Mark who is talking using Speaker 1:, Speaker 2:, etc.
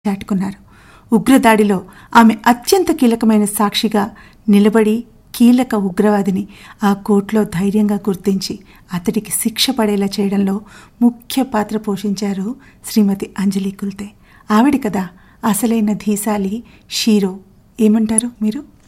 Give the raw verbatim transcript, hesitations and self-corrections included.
Speaker 1: చాటుకున్నారు. ఉగ్రదాడిలో ఆమె అత్యంత కీలకమైన సాక్షిగా నిలబడి కీలక ఉగ్రవాదిని ఆ కోర్టులో ధైర్యంగా గుర్తించి అతడికి శిక్ష పడేలా చేయడంలో ముఖ్య పాత్ర పోషించారు శ్రీమతి అంజలి కుల్తే. ఆవిడ కదా అసలైన ధీశాలి షీరో. ఏమంటారు మీరు?